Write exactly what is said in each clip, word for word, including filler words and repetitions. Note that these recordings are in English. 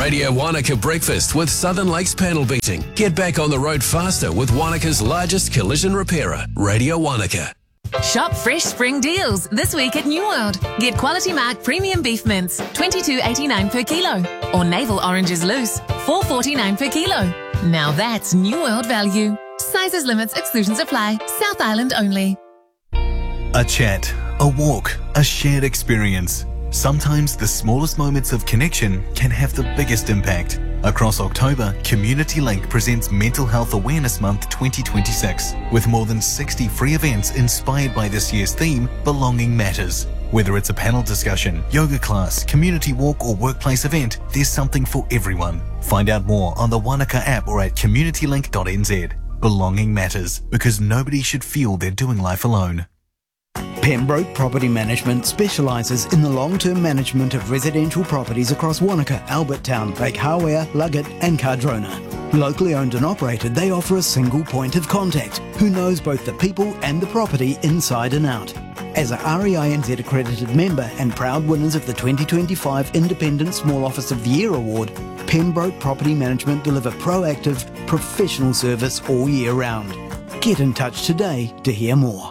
Radio Wanaka Breakfast with Southern Lakes Panel Beating. Get back on the road faster with Wanaka's largest collision repairer, Radio Wanaka. Shop fresh spring deals this week at New World. Get Quality Mark premium beef mince, twenty-two eighty-nine per kilo, or navel oranges loose, four forty-nine per kilo. Now that's New World value. Sizes, limits, exclusions apply. South Island only. A chat, a walk, a shared experience. Sometimes the smallest moments of connection can have the biggest impact. Across October, Community Link presents Mental Health Awareness Month twenty twenty-six with more than sixty free events inspired by this year's theme, Belonging Matters. Whether it's a panel discussion, yoga class, community walk or workplace event, there's something for everyone. Find out more on the Wanaka app or at community link dot n z. Belonging matters because nobody should feel they're doing life alone. Pembroke Property Management specialises in the long-term management of residential properties across Wanaka, Albert Town, Lake Hawea, Luggett and Cardrona. Locally owned and operated, they offer a single point of contact who knows both the people and the property inside and out. As a R E I N Z accredited member and proud winners of the twenty twenty-five Independent Small Office of the Year Award, Pembroke Property Management deliver proactive, professional service all year round. Get in touch today to hear more.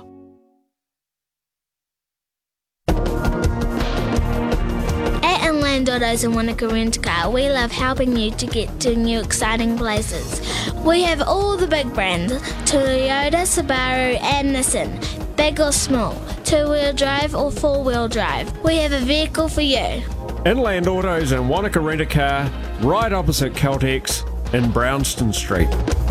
Inland Autos and Wanaka Rent Car, we love helping you to get to new exciting places. We have all the big brands, Toyota, Subaru and Nissan, big or small, two-wheel drive or four-wheel drive. We have a vehicle for you. Inland Autos and Wanaka Rent a Car, right opposite Caltex in Brownston Street.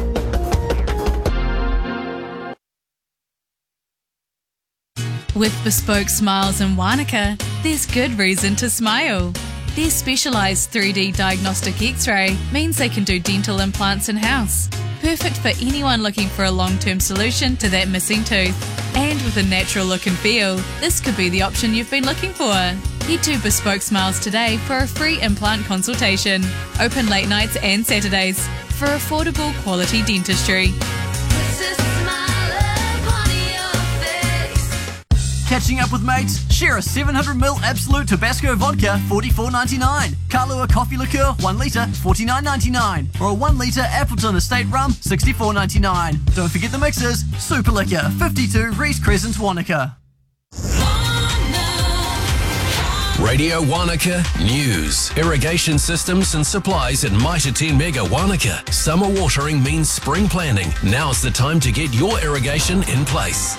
With Bespoke Smiles in Wanaka, there's good reason to smile. Their specialised three D diagnostic X-ray means they can do dental implants in-house. Perfect for anyone looking for a long-term solution to that missing tooth. And with a natural look and feel, this could be the option you've been looking for. Head to Bespoke Smiles today for a free implant consultation. Open late nights and Saturdays for affordable quality dentistry. Catching up with mates? Share a seven hundred milliliter Absolute Tabasco vodka, forty-four ninety-nine. Kahlua coffee liqueur, one litre, forty-nine ninety-nine. Or a one litre Appleton Estate rum, sixty-four ninety-nine. Don't forget the mixers. Super Liquor, fifty-two Reese Crescent, Wanaka. Radio Wanaka News. Irrigation systems and supplies at Mitre ten Mega Wanaka. Summer watering means spring planning. Now's the time to get your irrigation in place.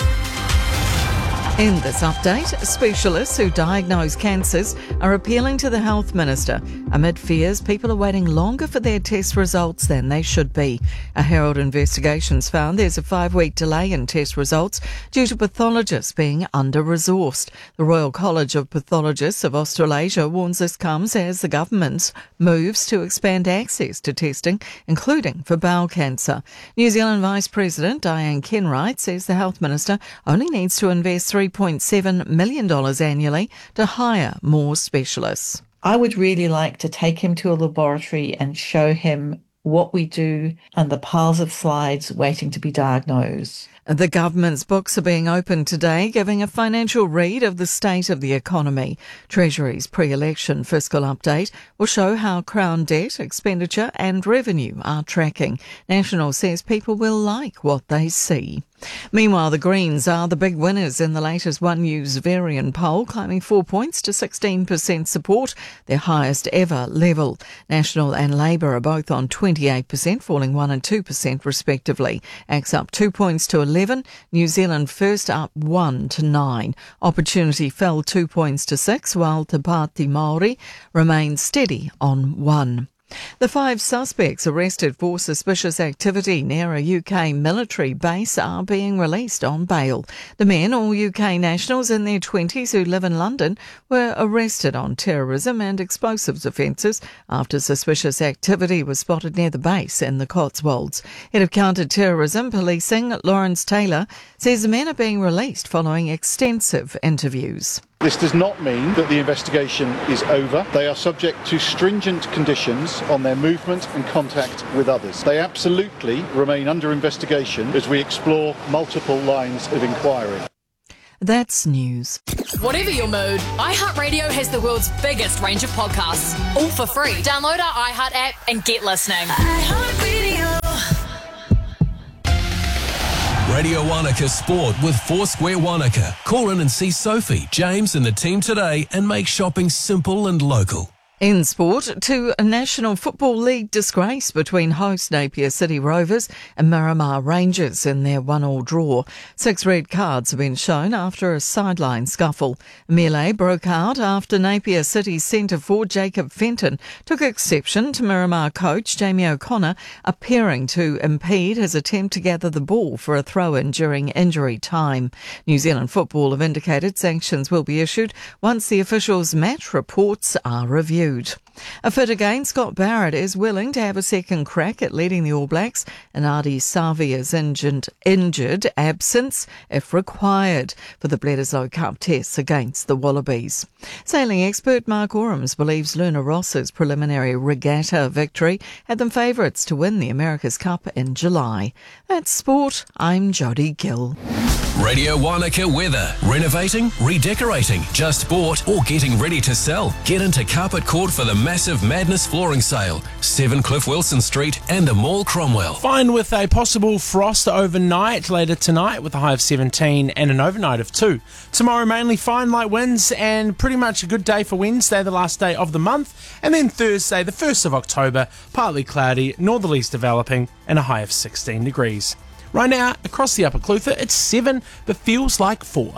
In this update, specialists who diagnose cancers are appealing to the Health Minister amid fears people are waiting longer for their test results than they should be. A Herald Investigations found there's a five-week delay in test results due to pathologists being under-resourced. The Royal College of Pathologists of Australasia warns this comes as the government moves to expand access to testing, including for bowel cancer. New Zealand Vice President Diane Kenwright says the Health Minister only needs to invest three point seven million dollars annually to hire more specialists. I would really like to take him to a laboratory and show him what we do and the piles of slides waiting to be diagnosed. The government's books are being opened today, giving a financial read of the state of the economy. Treasury's pre-election fiscal update will show how Crown debt, expenditure and revenue are tracking. National says people will like what they see. Meanwhile, the Greens are the big winners in the latest One News Varian poll, climbing four points to sixteen percent support, their highest ever level. National and Labour are both on twenty-eight percent, falling one and two percent respectively. Axe up two points to eleven, New Zealand First up one to nine. Opportunity fell two points to six, while Te Pāti Māori remains steady on one. The five suspects arrested for suspicious activity near a U K military base are being released on bail. The men, all U K nationals in their twenties who live in London, were arrested on terrorism and explosives offences after suspicious activity was spotted near the base in the Cotswolds. Head of Counter-Terrorism Policing, Lawrence Taylor, says the men are being released following extensive interviews. This does not mean that the investigation is over. They are subject to stringent conditions on their movement and contact with others. They absolutely remain under investigation as we explore multiple lines of inquiry. That's news. Whatever your mood, iHeartRadio has the world's biggest range of podcasts, all for free. Download our iHeart app and get listening. iHeartRadio. Radio Wanaka Sport with Foursquare Wanaka. Call in and see Sophie, James and the team today and make shopping simple and local. In sport, to a National Football League disgrace between host Napier City Rovers and Miramar Rangers in their one-all draw. Six red cards have been shown after a sideline scuffle. Melee broke out after Napier City centre forward Jacob Fenton took exception to Miramar coach Jamie O'Connor appearing to impede his attempt to gather the ball for a throw-in during injury time. New Zealand Football have indicated sanctions will be issued once the officials' match reports are reviewed. A fit again, Scott Barrett is willing to have a second crack at leading the All Blacks and Ardie Savia's injured, injured absence if required for the Bledisloe Cup tests against the Wallabies. Sailing expert Mark Orams believes Luna Ross's preliminary regatta victory had them favourites to win the America's Cup in July. That's sport. I'm Jodie Gill. Radio Wanaka weather. Renovating, redecorating, just bought or getting ready to sell. Get into Carpet Court for the massive Madness flooring sale. seven Cliff Wilson Street and the Mall Cromwell. Fine with a possible frost overnight later tonight with a high of seventeen and an overnight of two. Tomorrow mainly fine light winds and pretty much a good day for Wednesday, the last day of the month. And then Thursday, the first of October, partly cloudy, northerlies developing and a high of sixteen degrees. Right now, across the Upper Clutha, it's seven, but feels like four.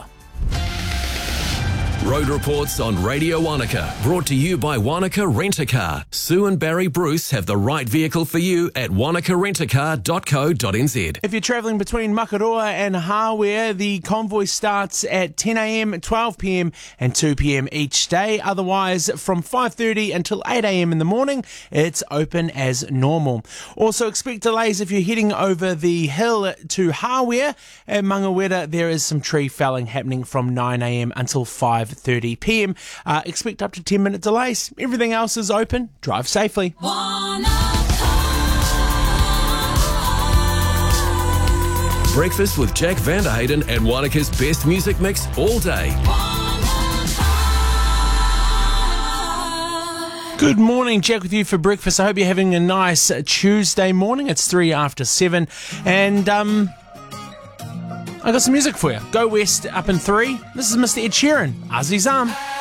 Road reports on Radio Wanaka, brought to you by Wanaka Rent-A-Car. Sue and Barry Bruce have the right vehicle for you at wanaka rent a car dot co dot n z. If you're travelling between Makaroa and Hawea, the convoy starts at ten a m, twelve p m and two p m each day. Otherwise, from five thirty until eight a m in the morning, it's open as normal. Also expect delays if you're heading over the hill to Hawea. At Mangawera, there is some tree felling happening from nine a m until five thirty p m. Uh, expect up to ten minute delays. Everything else is open. Drive safely. Breakfast with Jack Vanderhayden and Wanaka's best music mix all day. Good morning, Jack with you for breakfast. I hope you're having a nice Tuesday morning. It's three after seven. And, um... I got some music for you. Go West up in three. This is Mister Ed Sheeran, Azizam.